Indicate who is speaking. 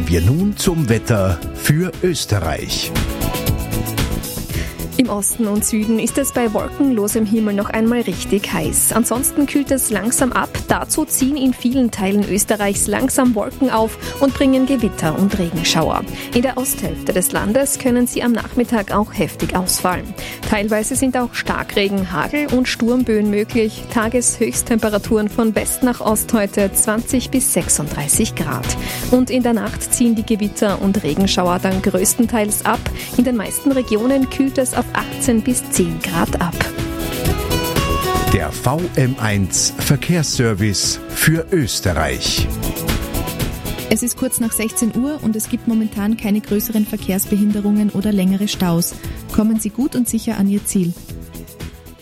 Speaker 1: Kommen wir nun zum Wetter für Österreich.
Speaker 2: Im Osten und Süden ist es bei wolkenlosem Himmel noch einmal richtig heiß. Ansonsten kühlt es langsam ab. Dazu ziehen in vielen Teilen Österreichs langsam Wolken auf und bringen Gewitter und Regenschauer. In der Osthälfte des Landes können sie am Nachmittag auch heftig ausfallen. Teilweise sind auch Starkregen, Hagel und Sturmböen möglich. Tageshöchsttemperaturen von West nach Ost heute 20 bis 36 Grad. Und in der Nacht ziehen die Gewitter und Regenschauer dann größtenteils ab. In den meisten Regionen kühlt es auf 18 bis 10 Grad ab.
Speaker 1: Der VM1 Verkehrsservice für Österreich.
Speaker 3: Es ist kurz nach 16 Uhr und es gibt momentan keine größeren Verkehrsbehinderungen oder längere Staus. Kommen Sie gut und sicher an Ihr Ziel.